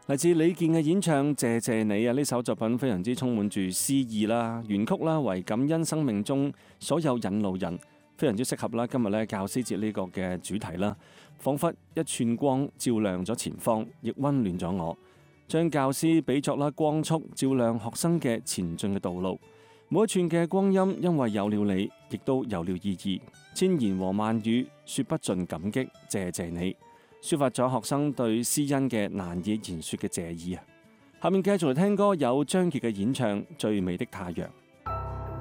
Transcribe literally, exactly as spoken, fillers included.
嚟自李健嘅演唱《謝謝你》啊！呢首作品非常之充滿住詩意啦，原曲啦為感恩生命中所有引路人，非常之適合啦今日咧教師節呢個嘅主題啦。彷彿一寸光照亮咗前方，亦溫暖咗我，將教師比作啦光束，照亮學生嘅前進嘅道路。每一寸嘅光陰，因為有了你，亦都有了意義。千言和萬語說不盡感激，謝謝你，抒發咗學生對師恩嘅難以言說嘅謝意啊！下面繼續嚟聽歌，有張傑嘅演唱《最美的太陽》。